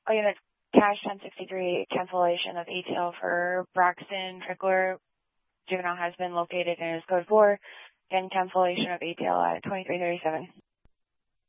Oh, yeah, that's cash 1063, cancellation of ATL for Braxton Trickler. Juvenile has been located in his code 4, and cancellation of ATL at 2337.